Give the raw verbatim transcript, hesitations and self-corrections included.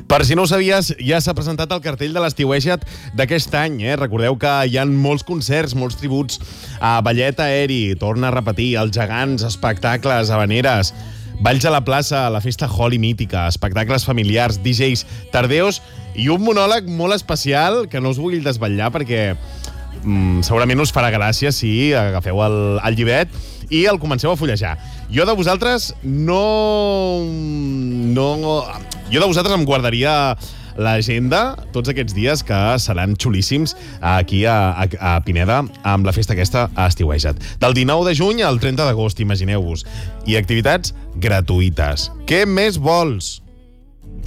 Per si no ho sabies, ja s'ha presentat el cartell de l'Estiueja't d'aquest any. Eh? Recordeu que hi ha molts concerts, molts tributs a Ballet Aeri, torna a repetir, els gegants, espectacles, habaneres, balls a la plaça, la festa Holi mítica, espectacles familiars, D Js, tardeos i un monòleg molt especial que no us vull desvetllar perquè mm, segurament us farà gràcia si agafeu el, el llibret i el comenceu a fullejar. Jo de vosaltres no... no... Jo de vosaltres em guardaria l'agenda tots aquests dies que seran xulíssims aquí a, a, a Pineda amb la festa aquesta a Estiueja't. Del dinou de juny al trenta d'agost, imagineu-vos. I activitats gratuïtes. Què més vols?